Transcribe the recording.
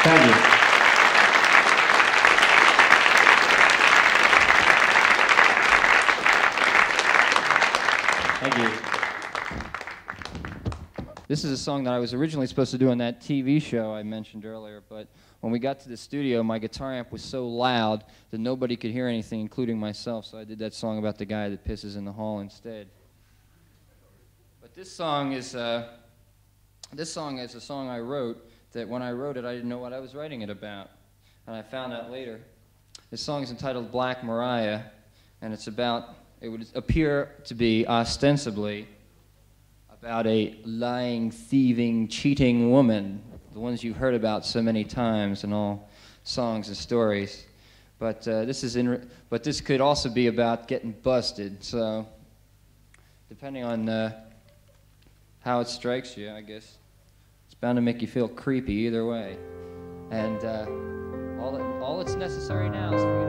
Thank you. Thank you. This is a song that I was originally supposed to do on that TV show I mentioned earlier, but when we got to the studio, my guitar amp was so loud that nobody could hear anything, including myself, so I did that song about the guy that pisses in the hall instead. But this song is a song I wrote that when I wrote it, I didn't know what I was writing it about, and I found out later. This song is entitled Black Mariah, and it's about, it would appear to be ostensibly about a lying, thieving, cheating woman, the ones you've heard about so many times in all songs and stories. But this could also be about getting busted. So, depending on how it strikes you, I guess it's bound to make you feel creepy either way. And all that's necessary now is for you to